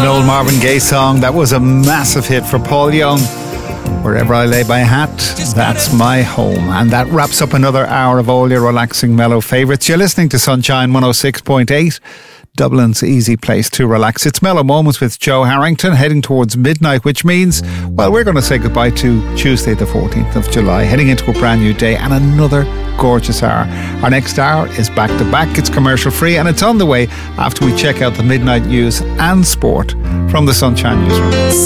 old Marvin Gaye song that was a massive hit for Paul Young. Wherever I lay my hat, that's my home. And that wraps up another hour of all your relaxing mellow favourites. You're listening to Sunshine 106.8, Dublin's easy place to relax. It's Mellow Moments with Joe Harrington, heading towards midnight, which means, well, we're going to say goodbye to Tuesday the 14th of July, heading into a brand new day and another gorgeous hour. Our next hour is back to back. It's commercial free and it's on the way after we check out the midnight news and sport from the Sunshine Newsroom.